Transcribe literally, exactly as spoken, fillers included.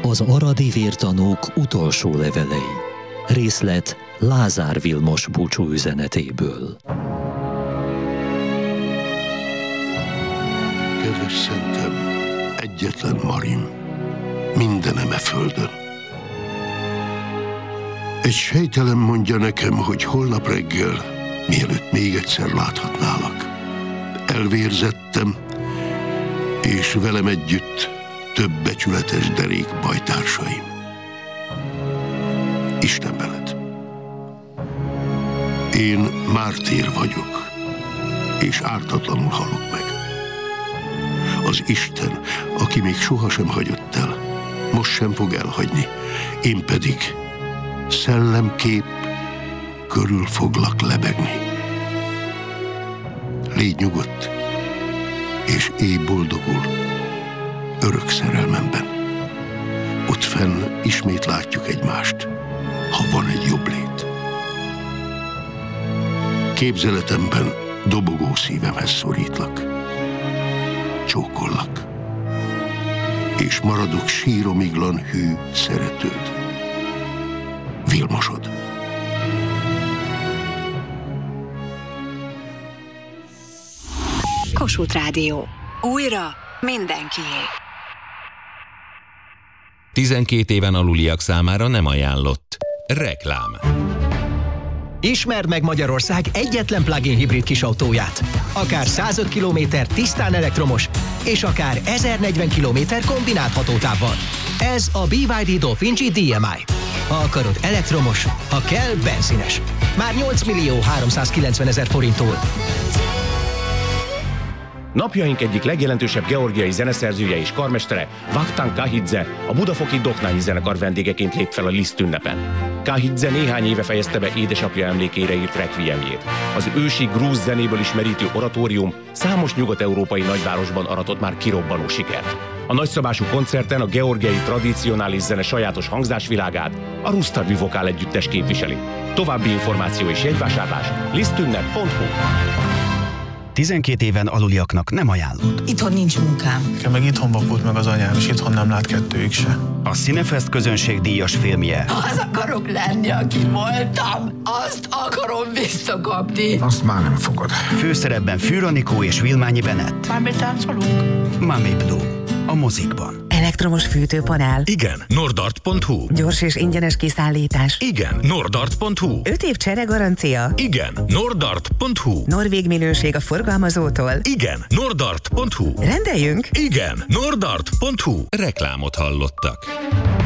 Az aradi vértanúk utolsó levelei. Részlet Lázár Vilmos búcsú üzenetéből. Kedves szentem, egyetlen Marim, mindenem e földön. Egy sejtelem mondja nekem, hogy holnap reggel, mielőtt még egyszer láthatnálak, elvérzettem, és velem együtt több becsületes derék bajtársaim. Isten veled. Én mártír vagyok, és ártatlanul halok meg. Az Isten, aki még sohasem hagyott el, most sem fog elhagyni, én pedig szellemkép körül foglak lebegni. Légy nyugodt, és élj boldogul, örök szerelmemben. Ott fenn ismét látjuk egymást, ha van egy jobb lét. Képzeletemben dobogó szívemhez szorítlak, csókollak, és maradok síromiglan hű szeretőd. Vilmosod. Kossuth Rádió. Újra mindenkié. tizenkét éven aluliak számára nem ajánlott. Reklám. Ismerd meg Magyarország egyetlen plug-in hibrid kisautóját. Akár százöt kilométer tisztán elektromos, és akár ezernegyven kilométer kombinált hatótávval. Ez a bé vé dé Dolphin gé dé em i. Ha akarod elektromos, ha kell benzines. Már nyolc millió háromszázkilencvenezer forinttól. Napjaink egyik legjelentősebb georgiai zeneszerzője és karmestere, Vakhtang Kahidze, a budafoki Doknányi zenekar vendégeként lép fel a Liszt ünnepen. Kahidze néhány éve fejezte be édesapja emlékére írt rekviemjét. Az ősi grúz zenéből ismerítő oratórium számos nyugat-európai nagyvárosban aratott már kirobbanó sikert. A nagyszabású koncerten a georgiai tradicionális zene sajátos hangzásvilágát a Rusztavi Vokál együttes képviseli. További információ és jegyvásárlás lisztünnep pont hu. tizenkét éven aluliaknak nem ajánlott. Itthon nincs munkám. Nekem meg itthon vakult meg az anyám, és itthon nem lát kettőjük se. A Cinefest közönségdíjas filmje. Az akarok lenni, aki voltam. Azt akarom visszakapni. Azt már nem fogod. Főszerepben Fűr Anikó és Vilmányi Bennett. Már táncolunk? Mami Blue. A mozikban. Elektromos fűtőpanel. Igen. Nordart pont hu. Gyors és ingyenes kiszállítás. Igen. Nordart pont hu. öt év csere garancia. Igen. Nordart pont hu. Norvég minőség a forgalmazótól. Igen. Nordart pont hu. Rendeljünk? Igen. Nordart pont hu. Reklámot hallottak.